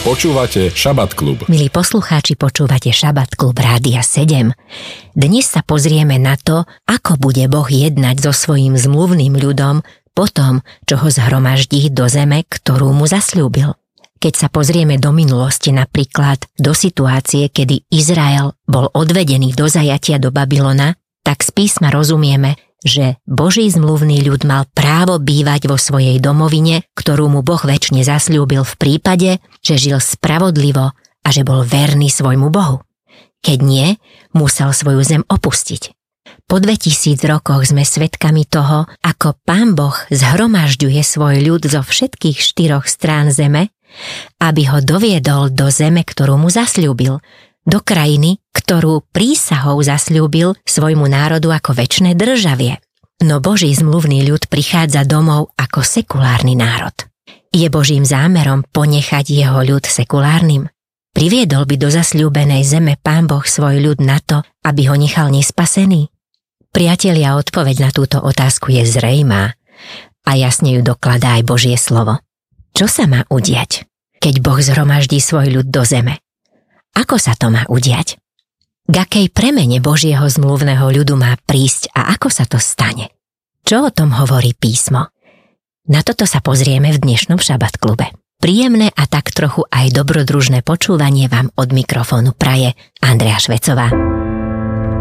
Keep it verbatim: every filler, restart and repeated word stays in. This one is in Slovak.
Počúvate Šabat klub. Milí poslucháči, počúvate Šabat klub Rádia sedem. Dnes sa pozrieme na to, ako bude Boh jednať so svojím zmluvným ľudom po tom, čo ho zhromaždí do zeme, ktorú mu zasľúbil. Keď sa pozrieme do minulosti, napríklad do situácie, kedy Izrael bol odvedený do zajatia do Babylona, tak z písma rozumieme, že Boží zmluvný ľud mal právo bývať vo svojej domovine, ktorú mu Boh večne zasľúbil v prípade, že žil spravodlivo a že bol verný svojmu Bohu. Keď nie, musel svoju zem opustiť. Po dvetisíc rokoch sme svedkami toho, ako Pán Boh zhromažďuje svoj ľud zo všetkých štyroch strán zeme, aby ho doviedol do zeme, ktorú mu zasľúbil, do krajiny, ktorú prísahou zasľúbil svojmu národu ako večné državie. No Boží zmluvný ľud prichádza domov ako sekulárny národ. Je Božím zámerom ponechať jeho ľud sekulárnym? Priviedol by do zasľúbenej zeme Pán Boh svoj ľud na to, aby ho nechal nespasený? Priatelia, odpoveď na túto otázku je zrejmá a jasne ju dokladá aj Božie slovo. Čo sa má udiať, keď Boh zhromaždí svoj ľud do zeme? Ako sa to má udiať? K akej premene Božieho zmluvného ľudu má prísť a ako sa to stane? Čo o tom hovorí písmo? Na toto sa pozrieme v dnešnom Šabat klube. Príjemné a tak trochu aj dobrodružné počúvanie vám od mikrofónu praje Andrea Švecová.